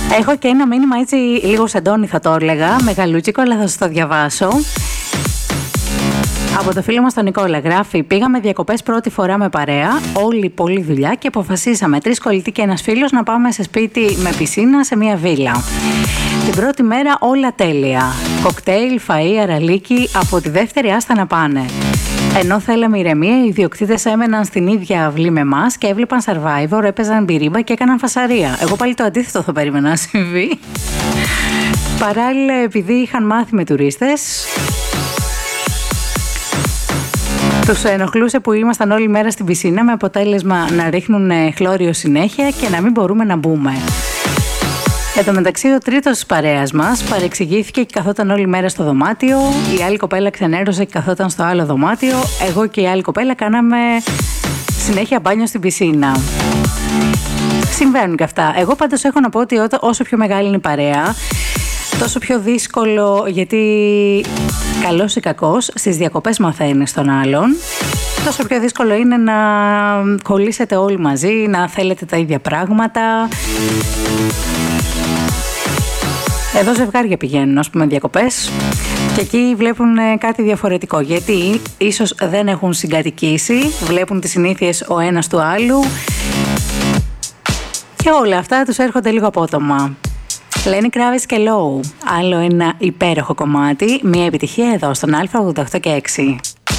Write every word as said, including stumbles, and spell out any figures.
Έχω και ένα μήνυμα έτσι λίγο σεντόνι θα το έλεγα, μεγαλούτσικο, αλλά θα σας το διαβάσω. Από το φίλο μας τον Νικόλα γράφει: πήγαμε διακοπές πρώτη φορά με παρέα, όλη πολλή δουλειά και αποφασίσαμε τρεις κολλητοί και ένας φίλος να πάμε σε σπίτι με πισίνα σε μια βίλα. Την πρώτη μέρα όλα τέλεια. Κοκτέιλ, φαΐ, αραλίκι, από τη δεύτερη άστα να πάνε. Ενώ θέλαμε ηρεμία, οι ιδιοκτήτες έμεναν στην ίδια αυλή με εμάς και έβλεπαν Survivor, έπαιζαν μπυρίμπα και έκαναν φασαρία. Εγώ πάλι το αντίθετο θα περίμενα να συμβεί. Παράλληλα, επειδή είχαν μάθει με τουρίστες, τους ενοχλούσε που ήμασταν όλη μέρα στην πισίνα, με αποτέλεσμα να ρίχνουν χλώριο συνέχεια και να μην μπορούμε να μπούμε. Εν τω μεταξύ, ο τρίτος της παρέας μας παρεξηγήθηκε και καθόταν όλη μέρα στο δωμάτιο. Η άλλη κοπέλα ξενέρωσε και καθόταν στο άλλο δωμάτιο. Εγώ και η άλλη κοπέλα κάναμε συνέχεια μπάνιο στην πισίνα. Συμβαίνουν και αυτά. Εγώ πάντως έχω να πω ότι όσο πιο μεγάλη είναι η παρέα, τόσο πιο δύσκολο, γιατί καλός ή κακός στις διακοπές μαθαίνεις τον άλλον, τόσο πιο δύσκολο είναι να κολλήσετε όλοι μαζί, να θέλετε τα ίδια πράγματα. Εδώ ζευγάρια πηγαίνουν, ας πούμε, διακοπές και εκεί βλέπουν κάτι διαφορετικό, γιατί ίσως δεν έχουν συγκατοικήσει, βλέπουν τις συνήθειες ο ένας του άλλου και όλα αυτά τους έρχονται λίγο απότομα. Lenny Kravitz και Low, άλλο ένα υπέροχο κομμάτι, μια επιτυχία εδώ στον Α ογδόντα οκτώ και έξι.